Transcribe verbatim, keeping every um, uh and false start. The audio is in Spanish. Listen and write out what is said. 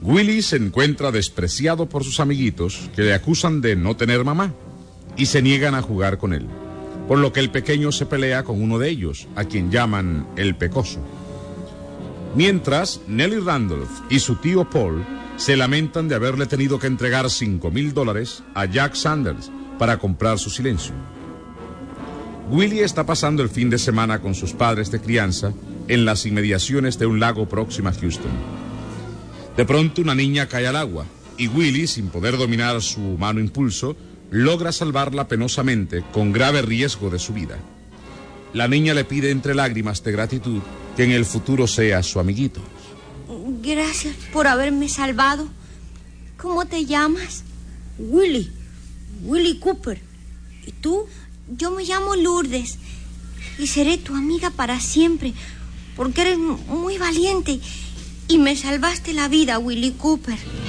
Willy se encuentra despreciado por sus amiguitos que le acusan de no tener mamá y se niegan a jugar con él, por lo que el pequeño se pelea con uno de ellos, a quien llaman el Pecoso. Mientras, Nellie Randolph y su tío Paul se lamentan de haberle tenido que entregar cinco mil dólares a Jack Sanders para comprar su silencio. Willy está pasando el fin de semana con sus padres de crianza en las inmediaciones de un lago próximo a Houston. De pronto una niña cae al agua y Willy, sin poder dominar su humano impulso, logra salvarla penosamente con grave riesgo de su vida. La niña le pide entre lágrimas de gratitud que en el futuro sea su amiguito. Gracias por haberme salvado. ¿Cómo te llamas? Willy. Willy Cooper. ¿Y tú? Yo me llamo Lourdes y seré tu amiga para siempre, porque eres muy valiente y me salvaste la vida, Willy Cooper.